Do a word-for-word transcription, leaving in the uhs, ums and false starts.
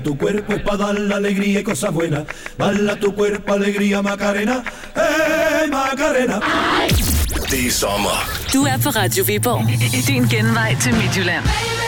Tu cuerpo es para dar la alegría y cosas buenas. Bala tu cuerpo alegría Macarena. Eh Macarena. Det er sommer. Du er på Radio Viborg. Din genvej til Midtjylland.